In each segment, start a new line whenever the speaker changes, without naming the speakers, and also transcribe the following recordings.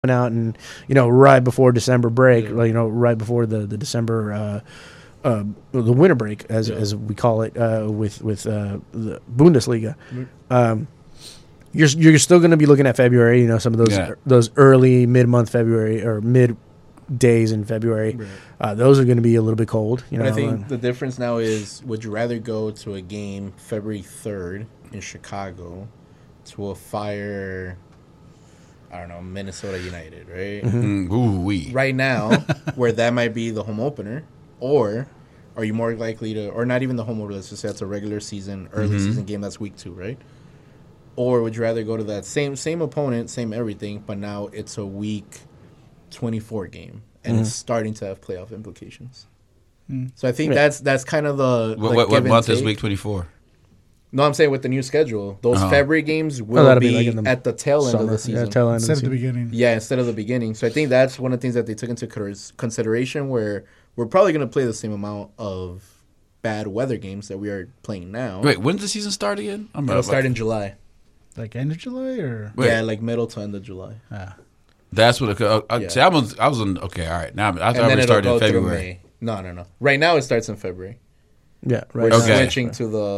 out and right before December break, right before the December the winter break as we call it with the Bundesliga. You're still going to be looking at February. Some of those early mid-month February or mid days in February. Right. Those are going to be a little bit cold.
But I think the difference now is: would you rather go to a game February 3rd in Chicago to a fire? I don't know, Minnesota United, right?
Mm-hmm. Ooh-wee.
Right now, where that might be the home opener, or are you more likely to, or not even the home opener, let's just say it's a regular season, early season game, that's week 2, right? Or would you rather go to that same opponent, same everything, but now it's a week 24 game, and it's starting to have playoff implications. So I think that's kind of the
what month is week 24?
No, I'm saying with the new schedule, those February games will be like at the tail end of the season.
Instead of the beginning.
Yeah, instead of the beginning. So I think that's one of the things that they took into consideration, where we're probably going to play the same amount of bad weather games that we are playing now.
Wait, when's the season start again?
It'll start in July.
Like end of July or?
Wait. Yeah, like middle to end of July.
That's what see, I was on, okay, all right. Now I thought we started in February.
No. Right now it starts in February.
Yeah,
right. We're switching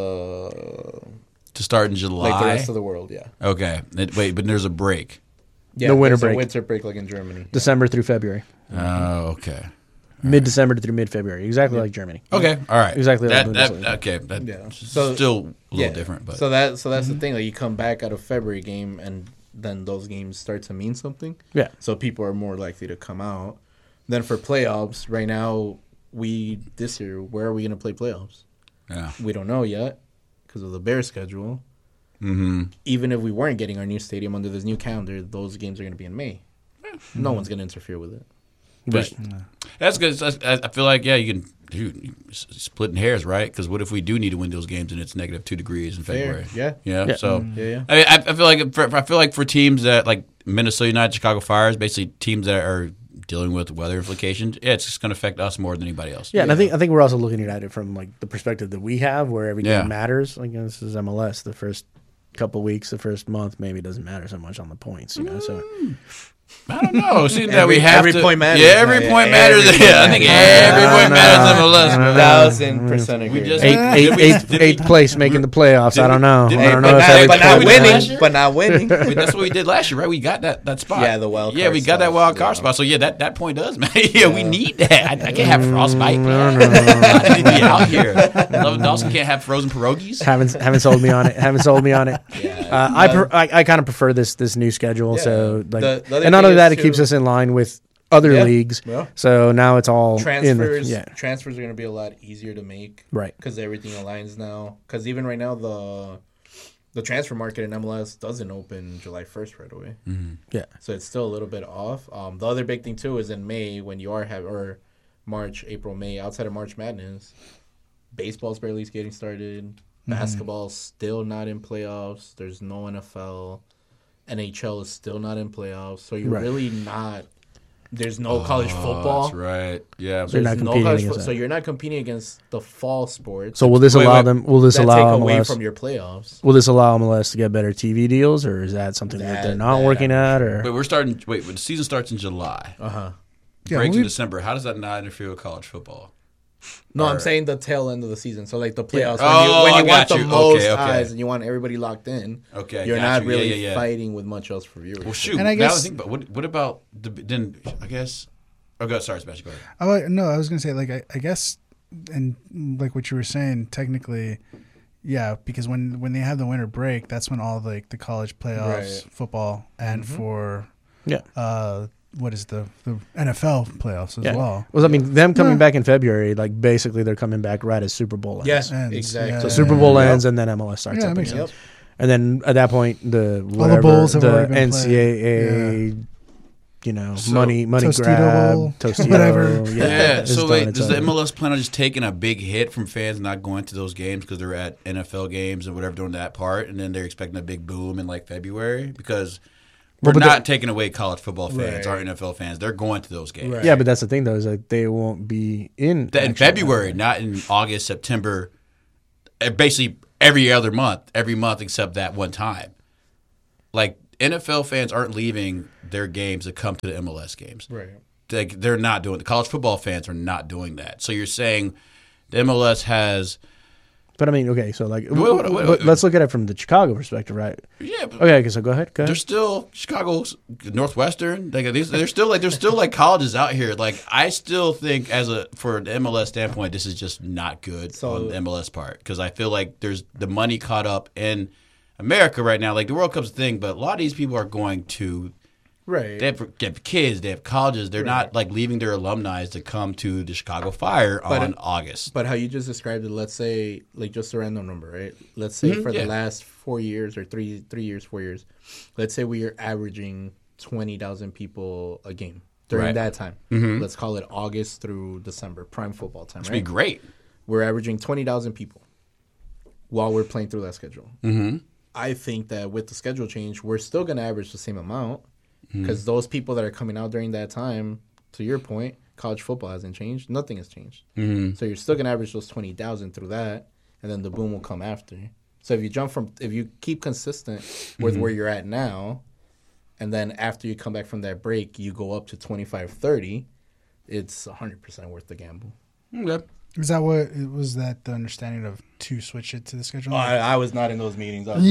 to
start in July.
Like the rest of the world, yeah.
Okay. Wait, but there's a break.
Yeah,
no winter break.
A winter break like in Germany.
December through February.
Oh, okay.
Mid-December through mid-February, exactly like Germany.
Okay, all right.
Exactly
like
Bundesliga.
Okay, so, still a little different. But
So that's the thing. Like you come back out of February game, and then those games start to mean something.
Yeah.
So people are more likely to come out. Then for playoffs, right now, this year, where are we going to play playoffs?
Yeah.
We don't know yet because of the Bears schedule.
Mm-hmm.
Even if we weren't getting our new stadium under this new calendar, those games are going to be in May. No one's going to interfere with it.
Right.
That's good. I feel like, you can splitting hairs, right? Because what if we do need to win those games and it's negative 2 degrees in February?
Yeah.
So
yeah.
I mean, I feel like for teams that like Minnesota United, Chicago Fires, basically teams that are dealing with weather implications, it's just going to affect us more than anybody else.
Yeah, and I think we're also looking at it from like the perspective that we have, where every game matters. Like this is MLS, the first couple weeks, the first month, maybe it doesn't matter so much on the points, So
I don't know. Seeing that we have
every point matters.
Yeah, every point matters. I think every point matters in MLS.
1,000% agree.
We just
eighth place making the playoffs. I don't know. I don't know if every
but not winning.
But not winning. That's what we did last year, right? We got that spot.
Yeah, the wild card.
Yeah, we got that wild card spot. So that point does matter. Yeah, we need that. I can't have frostbite.
No.
I need to be out here. Lewandowski can't have frozen pierogies.
Haven't sold me on it. I kind of prefer this new schedule. So like, and not only that, it keeps us in line with other leagues.
Yeah.
So now it's all
transfers. Transfers are going to be a lot easier to make,
right?
Because everything aligns now. Because even right now, the transfer market in MLS doesn't open July 1st right away.
Mm-hmm.
Yeah.
So it's still a little bit off. The other big thing too is in May when you are or March, April, May. Outside of March Madness, baseball's barely getting started. Basketball's still not in playoffs. There's no NFL. NHL is still not in playoffs. So you're really not. There's no college football.
That's right. Yeah.
So you're not competing against that.
So you're not competing against the fall sports.
So will this allow them? Will this allow
take away
MLS
from your playoffs?
Will this allow MLS to get better TV deals, or is that something that they're not working at? Or
we're starting. Wait, the season starts in July. Breaks in December. How does that not interfere with college football?
No, I'm saying the tail end of the season. So like the playoffs.
Yeah.
When you want the most eyes and you want everybody locked in.
Okay.
You're not really fighting with much else for viewers.
Well, shoot.
And I guess,
now I think about what about then? I guess. Oh, go. Sorry, Sebastian. Go ahead.
No, I was gonna say like I guess, and like what you were saying, technically, yeah, because when they have the winter break, that's when all like the college playoffs, football, and for what is the NFL playoffs as well.
Well, I mean, them coming back in February, like basically they're coming back right as Super Bowl ends.
Yes,
ends.
Exactly.
So Super Bowl ends and then MLS starts up again.
Sense.
And then at that point, the
bowls have
the
already been
NCAA, money
Tostito
grab,
Bowl,
Tostito,
whatever.
Yeah. So does the MLS plan on just taking a big hit from fans not going to those games because they're at NFL games and whatever during that part, and then they're expecting a big boom in like February because we're not taking away college football fans or NFL fans. They're going to those games.
Right. Yeah, but that's the thing though, is that they won't be in
February, not in August, September. Basically every month except that one time. Like NFL fans aren't leaving their games to come to the MLS games.
Right.
They're not doing it. The college football fans are not doing that. So you're saying the MLS has.
But I mean, okay, so like, let's look at it from the Chicago perspective, right?
Yeah. But
okay, so go ahead.
There's still Chicago's Northwestern. There's still colleges out here. Like I still think for the MLS standpoint, this is just not good on the MLS part because I feel like there's the money caught up in America right now. Like the World Cup's a thing, but a lot of these people are going to.
Right.
They have kids. They have colleges. They're not like leaving their alumni to come to the Chicago Fire on August.
But how you just described it, let's say, like just a random number, right? Let's say for the last 4 years or 4 years, let's say we are averaging 20,000 people a game during that time. Mm-hmm. Let's call it August through December, prime football time. Which would
be great.
We're averaging 20,000 people while we're playing through that schedule.
Mm-hmm.
I think that with the schedule change, we're still going to average the same amount. Because those people that are coming out during that time, to your point, college football hasn't changed. Nothing has changed.
Mm-hmm.
So you're still going to average those 20,000 through that, and then the boom will come after. So if you keep consistent with where you're at now, and then after you come back from that break, you go up to 25, 30, it's 100% worth the gamble.
Okay.
Is that what it was? That the understanding of to switch it to the schedule?
I was not in those meetings.
I'm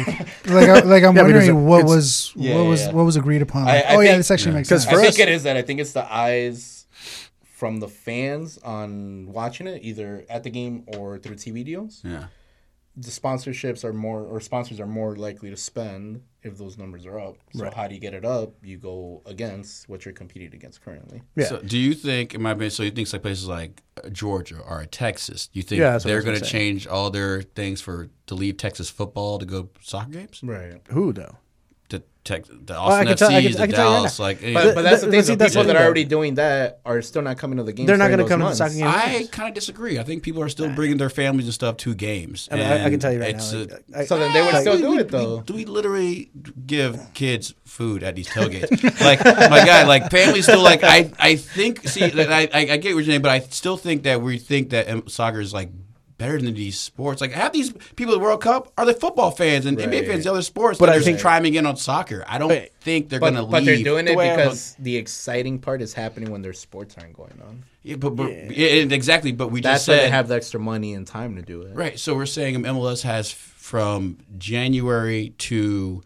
wondering what was agreed upon. This actually makes sense.
I think it is that. I think it's the eyes from the fans on watching it, either at the game or through TV deals.
Yeah.
The sponsors are more likely to spend if those numbers are up. So how do you get it up? You go against what you're competing against currently.
Yeah. So do you think so you think like places like Georgia or Texas, do you think they're going to change all their things to leave Texas football to go soccer games?
Right.
Who though?
The Austin FCs, the Dallas,
but that's the thing. The people that are already doing that are still not coming to the games.
They're not going to come to the soccer games.
I kind of disagree. I think people are still bringing their families and stuff to games.
I can tell you right now.
So then they would still do it though.
Do we literally give kids food at these tailgates? Like my guy, like families still like. I think. See, I get what you're saying, but I still think that we think that soccer is like better than these sports. Like half these people at the World Cup are the football fans and NBA fans, the other sports. But I think chiming in on soccer. I don't think they're going to leave.
But they're doing it because the exciting part is happening when their sports aren't going on.
Yeah, exactly. But
that's why they have the extra money and time to do it.
Right. So we're saying MLS has from January to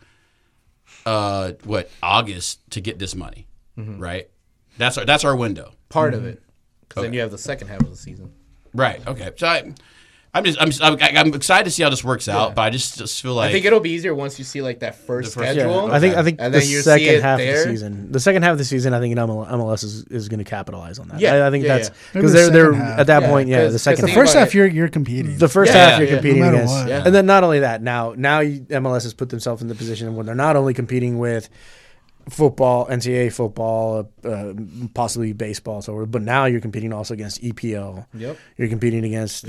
August to get this money. Mm-hmm. Right. That's our window.
Part of it. Because then you have the second half of the season.
Right. Okay. So I'm excited to see how this works out, but I just feel like
I think it'll be easier once you see like that first schedule.
Yeah. I think and the second half of the season. The second half of the season, I think MLS is going to capitalize on that. Yeah, I think that's because they're at that point. Yeah, the second.
The first half you're competing.
The first half you're competing against, and then not only that. Now MLS has put themselves in the position when they're not only competing with football, NCAA football, possibly baseball. But now you're competing also against EPL.
Yep.
You're competing against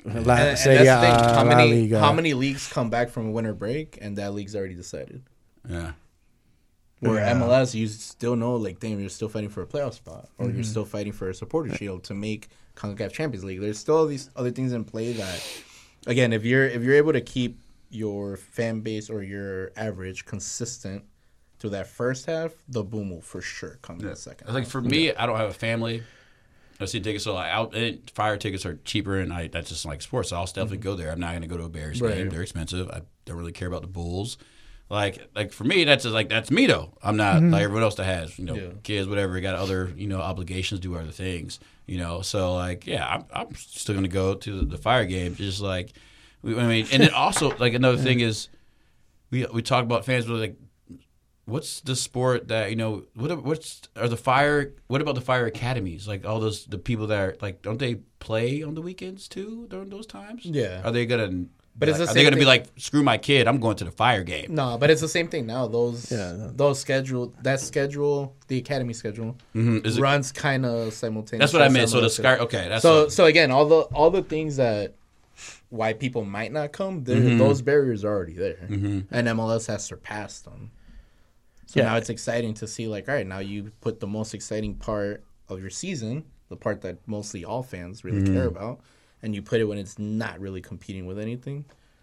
how many leagues come back from a winter break and that league's already decided.
Yeah.
Where MLS, you still know, like, damn, you're still fighting for a playoff spot, or you're still fighting for a supporter shield to make CONCACAF Champions League. There's still these other things in play that, again, if you're able to keep your fan base or your average consistent through that first half, the boom will for sure come in the second.
Like for me, I don't have a family. I see tickets, so Fire tickets are cheaper, and that's just like sports. So I'll definitely go there. I'm not going to go to a Bears game; they're expensive. I don't really care about the Bulls. Like for me, that's me though. I'm not like everyone else that has kids, whatever. Got other obligations, do other things. So I'm still going to go to the Fire game. Just like and then also like another thing is we talk about fans, but like. What's the sport that what about the Fire academies? Like all the people that are like, don't they play on the weekends too during those times?
Yeah.
Are they gonna?
But
are they gonna be like, screw my kid, I'm going to the Fire game?
No, but it's the same thing now. Those schedule, the academy schedule runs kind of simultaneously.
That's what I meant. So
so again, all the things that why people might not come, those barriers are already there, and MLS has surpassed them. So now it's exciting to see, like, all right, now you put the most exciting part of your season, the part that mostly all fans really care about, and you put it when it's not really competing with anything.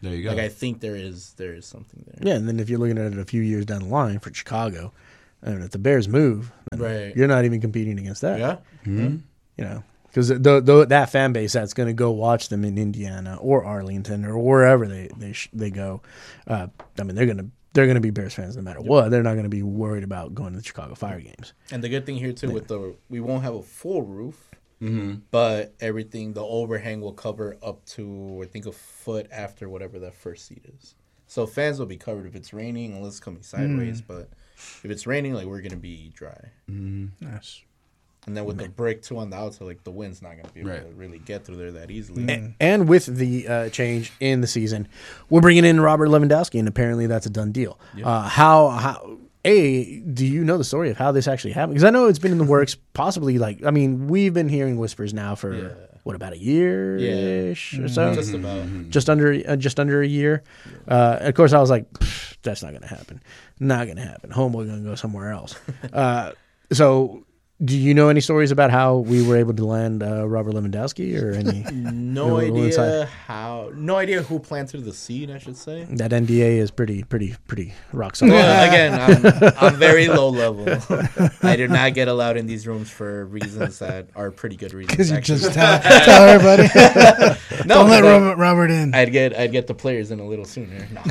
There you go.
Like I think there is something there.
Yeah, and then if you're looking at it a few years down the line for Chicago, and if the Bears move,
right,
you're not even competing against that.
Yeah,
you know, because that fan base that's going to go watch them in Indiana or Arlington or wherever they go. I mean, they're gonna be Bears fans no matter what. They're not gonna be worried about going to the Chicago Fire games.
And the good thing here too, we won't have a full roof. But everything, the overhang will cover up to, I think, a foot after whatever that first seat is. So fans will be covered if it's raining, unless it's coming sideways. But if it's raining, like, we're going to be dry.
Nice.
And then with the brick, too, on the outside, like, the wind's not going to be able to really get through there that easily.
And with the change in the season, we're bringing in Robert Lewandowski, and apparently that's a done deal. How do you know the story of how this actually happened? Because I know it's been in the works, possibly, like, I mean, we've been hearing whispers now for, about a year-ish or so?
Just about.
Just under a year. Of course, I was like, that's not going to happen. Not going to happen. Homeboy going to go somewhere else. So... do you know any stories about how we were able to land Robert Lewandowski or any?
No idea how. No idea who planted the seed, I should say.
That NDA is pretty rock solid.
Well, again, I'm very low level. I do not get allowed in these rooms for reasons that are pretty good reasons.
Because you just tell everybody.
No,
don't let Robert in.
I'd get the players in a little sooner. No.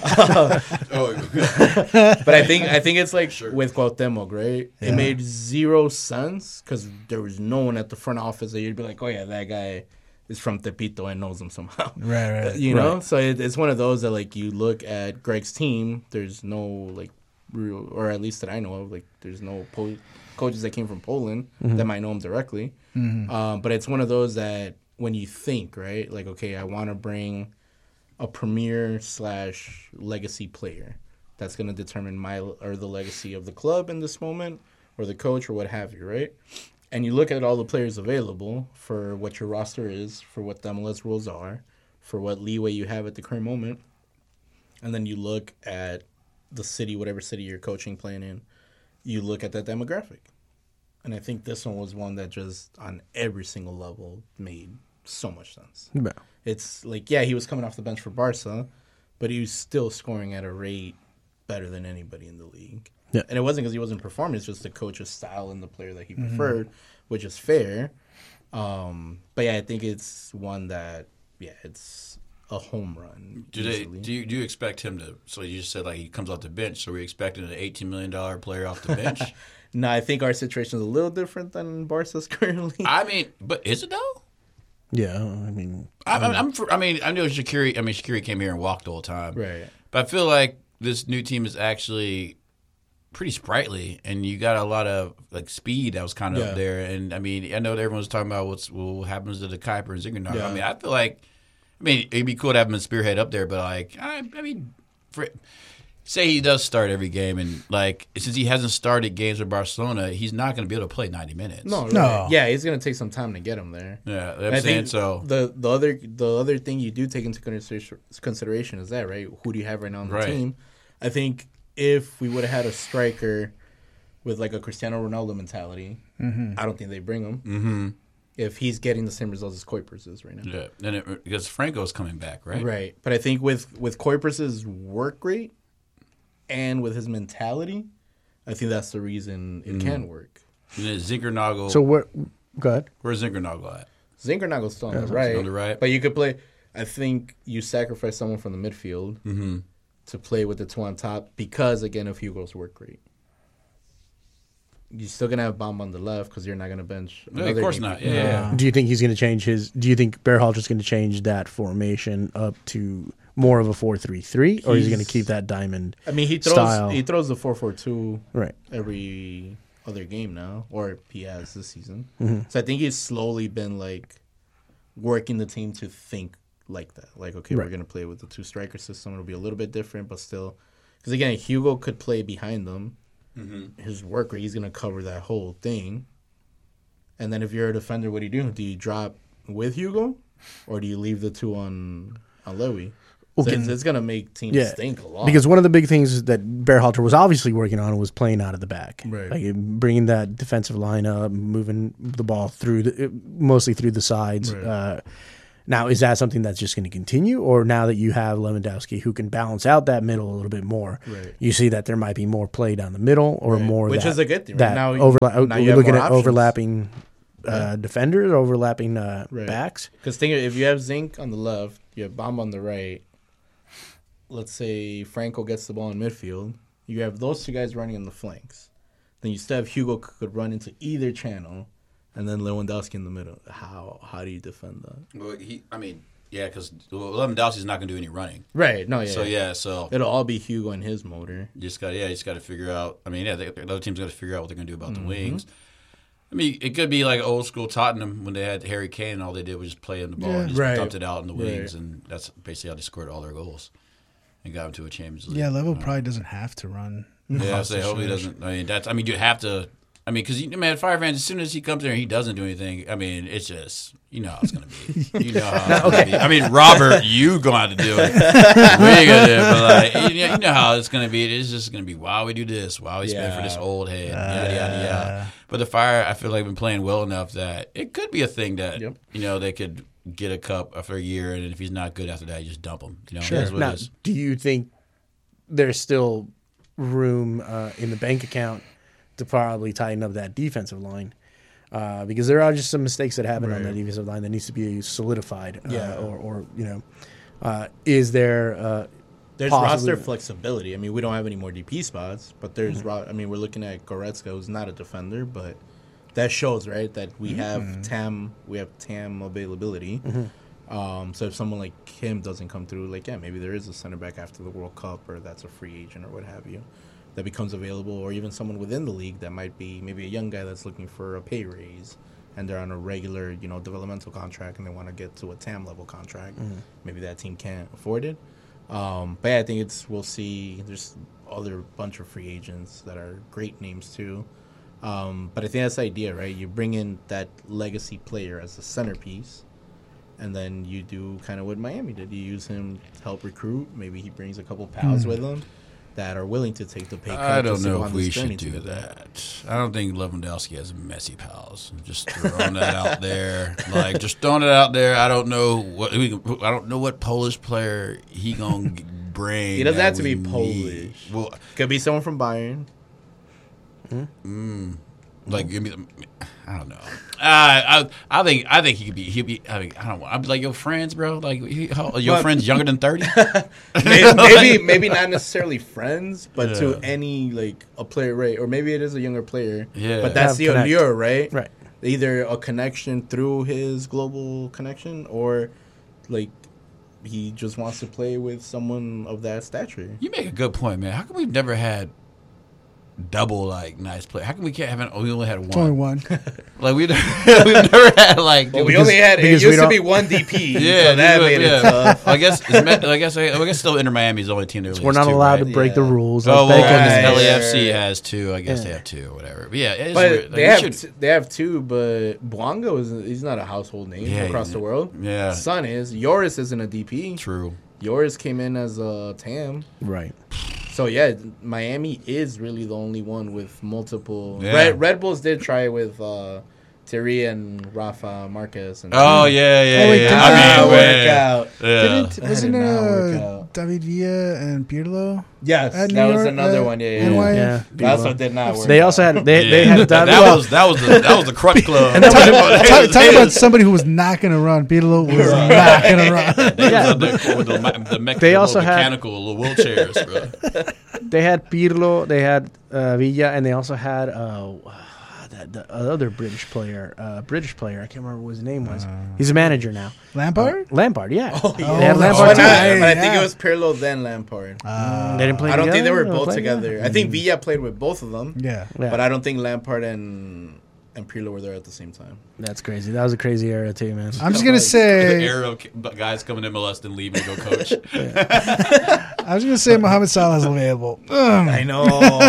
But I think it's like with Cuauhtemoc, right? Yeah. It made zero sense because there was no one at the front office that you'd be like, oh yeah, that guy is from Tepito and knows him somehow.
Right.
You know? So it's one of those that, like, you look at Greg's team, there's no, like, real, or at least that I know of, like, there's no coaches that came from Poland that might know him directly. But it's one of those that when you think, right, like, okay, I want to bring a premier / legacy player that's going to determine the legacy of the club in this moment, or the coach, or what have you, right? And you look at all the players available for what your roster is, for what the MLS rules are, for what leeway you have at the current moment, and then you look at the city, whatever city you're coaching, playing in, you look at that demographic. And I think this one was one that just, on every single level, made so much sense.
Yeah.
It's like, yeah, he was coming off the bench for Barca, but he was still scoring at a rate better than anybody in the league. Yeah. And it wasn't because he wasn't performing. It's just the coach's style and the player that he preferred, which is fair. But, yeah, I think it's one that, it's a home run.
Do you expect him to – so you just said, like, he comes off the bench, so we're expecting an $18 million player off the bench?
No, I think our situation is a little different than Barca's currently.
I mean, but is it, though?
Yeah, I mean –
I know Shaqiri came here and walked the whole time.
Right.
But I feel like this new team is actually – pretty sprightly, and you got a lot of like speed that was kind of up there. And I mean, I know that everyone's talking about what happens to the Kuiper and Zingernager. I mean, I feel like, it'd be cool to have him spearhead up there, but like, I mean, say he does start every game, and like since he hasn't started games with Barcelona, he's not going to be able to play 90 minutes.
No, right. Yeah, it's going to take some time to get him there.
Yeah, I'm saying so.
The other thing you do take into consideration is that, right? Who do you have right now on the team? I think. If we would have had a striker with like a Cristiano Ronaldo mentality, I don't think they bring him. If he's getting the same results as Kuipers is right now.
Yeah, and because Franco's coming back, right?
Right. But I think with Kuipers' work rate and with his mentality, I think that's the reason it can work.
And then Zingernagle.
So go ahead.
Where's Zingernagle at?
Zingernagel's still on the right. But you could play. I think you sacrifice someone from the midfield. To play with the two on top because, again, of Hugo's work rate. You're still going to have Bamba on the left because you're not going to bench.
No, of course not. Yeah.
Do you think he's going to change do you think Berhalter's going to change that formation up to more of a 4-3-3, or is he going to keep that diamond style?
He throws the 4-4-2 every other game now, or he has this season. So I think he's slowly been, like, working the team to think like that. Like, okay, we're going to play with the two striker system. It'll be a little bit different, but still. Because, again, Hugo could play behind them. His work rate, he's going to cover that whole thing. And then if you're a defender, what do you do? Do you drop with Hugo? Or do you leave the two on Lewy? Okay. So it's going to make teams think a lot.
Because one of the big things that Berhalter was obviously working on was playing out of the back.
Right.
Like bringing that defensive line up, moving the ball mostly through the sides.
Right.
Now, is that something that's just going to continue, or now that you have Lewandowski who can balance out that middle a little bit more, you see that there might be more play down the middle, or more
which is a good thing.
That
now
you're looking at overlapping defenders, overlapping backs.
Because if you have Zink on the left, you have Bamba on the right. Let's say Franco gets the ball in midfield. You have those two guys running in the flanks. Then you still have Hugo could run into either channel. And then Lewandowski in the middle. How do you defend that?
Well, because Lewandowski's not going to do any running.
Right. No.
Yeah. So
it'll all be Hugo and his motor.
You just got to figure out. I mean, the other team's got to figure out what they're going to do about the wings. I mean, it could be like old school Tottenham when they had Harry Kane, and all they did was just play him the ball and just dumped it out in the wings, and that's basically how they scored all their goals and got them to a Champions League.
Yeah, Level probably doesn't have to run.
Yeah, so hopefully he doesn't. I mean, you have to. I mean, because, Fire fans, as soon as he comes there and he doesn't do anything, I mean, it's just, you know how it's going to be. You know how it's going to be. I mean, Robert, you going to have to do it. We ain't going to do it. But, like, you know how it's going to be. It's just going to be, wow, we do this. Wow, we spend for this old head. Yada, yada, yada. But the Fire, I feel like, been playing well enough that it could be a thing that, they could get a cup after a year, and if he's not good after that, you just dump him. You know,
sure. Now, do you think there's still room in the bank account to probably tighten up that defensive line? Because there are just some mistakes that happen on that defensive line that needs to be solidified. Is there
there's roster flexibility. I mean, we don't have any more DP spots, but there's I mean, we're looking at Goretzka, who's not a defender, but that shows, right, that we have TAM availability. So if someone like him doesn't come through, like, maybe there is a center back after the World Cup, or that's a free agent or what have you, that becomes available, or even someone within the league that might be maybe a young guy that's looking for a pay raise, and they're on a regular, developmental contract, and they want to get to a TAM level contract. Maybe that team can't afford it. But yeah, I think we'll see. There's other bunch of free agents that are great names too. But I think that's the idea, right? You bring in that legacy player as a centerpiece, and then you do kind of what Miami did. You use him to help recruit. Maybe he brings a couple pals with him that are willing to take the pay cut.
I don't know if we should do that. I don't think Lewandowski has messy pals. Just throwing that out there, just throwing it out there. I don't know what Polish player he gonna bring.
He doesn't have to be Polish. Well, could be someone from Bayern.
Give me. I don't know. I think he could be. He'd be. I mean, I don't want. I'd be like, your friends, bro. Like, your friends younger than 30.
maybe not necessarily friends, but to any a player, right? Or maybe it is a younger player.
Yeah.
But that's the allure, right?
Right.
Either a connection through his global connection, or he just wants to play with someone of that stature.
You make a good point, man. How come we've never had double nice play? How come we can't have we only had one?
Only one.
We've never had
we only had it used to be one DP.
Yeah,
so that made it tough.
I guess still Inter Miami's the only team that
we're not allowed to break the rules.
LAFC has two. I guess they have two or whatever. But yeah,
they have two. But Bouanga he's not a household name across the world.
Yeah,
Son is. Yoris isn't a DP.
True.
Yoris came in as a TAM.
Right.
So, Miami is really the only one with multiple. Yeah. Red Bulls did try with Thierry and Rafa Marquez. And
I mean,
work out.
Yeah. Wasn't David Villa and Pirlo?
Yes, that was another one. Yeah. That also did not work.
They also had they had
that was the crutch club.
And talk about somebody who was not going to run. Pirlo was not going to
run. They also had mechanical wheelchairs, bro.
They had Pirlo, they had Villa, and they also had the other British player. I can't remember what his name was. He's a manager now.
Lampard?
Lampard, yeah.
They had Lampard too. I think it was Pirlo then Lampard.
They didn't play
I don't
together?
think they were both together. I think Villa played with both of them.
Yeah.
But I don't think Lampard and Pirlo were there at the same time.
That's crazy. That was a crazy era too, man.
I'm just going to say...
The era of guys coming to MLS and leaving to go coach.
I was going to say Mohamed Salah is available.
I know.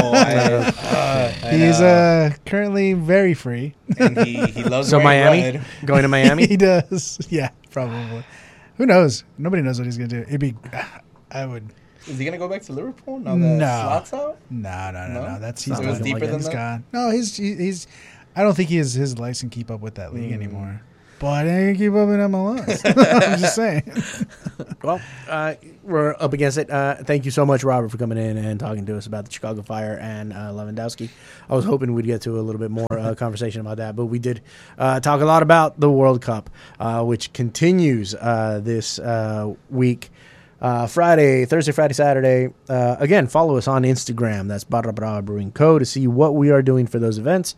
He's currently very free.
And he loves
Miami?
Red.
Going to Miami?
He does. Yeah, probably. Who knows? Nobody knows what he's going to do. It'd be... I would...
Is he going to go back to Liverpool now that Slot's out?
No. He's
goes deeper than
he's
that?
gone. No, he's I don't think his legs can keep up with that league anymore. football. I didn't keep up in MLS. I'm just saying.
Well, we're up against it. Thank you so much, Robert, for coming in and talking to us about the Chicago Fire and Lewandowski. I was hoping we'd get to a little bit more conversation about that, but we did talk a lot about the World Cup, which continues this week. Thursday, Friday, Saturday. Again, follow us on Instagram. That's Barra Brava Brewing Co. to see what we are doing for those events.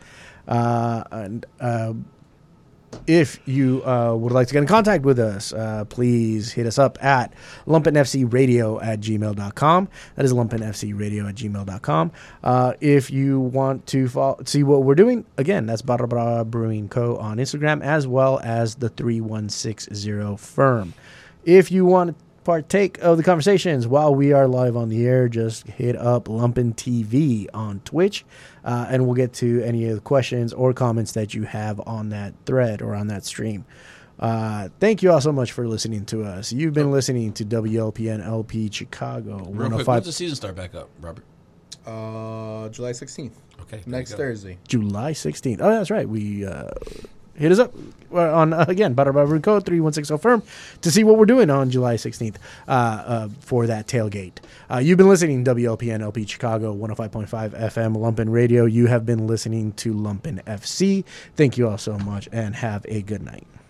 If you would like to get in contact with us, please hit us up at lumpenfcradio@gmail.com. That is lumpenfcradio@gmail.com. If you want to see what we're doing, again, that's Barra Brava Brewing Co. on Instagram, as well as the 3160 firm. If you want to partake of the conversations while we are live on the air, just hit up Lumpen TV on Twitch, and we'll get to any of the questions or comments that you have on that thread or on that stream. Thank you all so much for listening to us. You've been listening to WLPN LP Chicago.
Real quick, when's the season start back up, Robert?
July 16th.
Okay.
Next Thursday.
July 16th. Oh, that's right. We hit us up on, again, Barra Brava Code 3160 firm to see what we're doing on July 16th for that tailgate. You've been listening to WLPN LP Chicago 105.5 FM Lumpen Radio. You have been listening to Lumpen FC. Thank you all so much, and have a good night.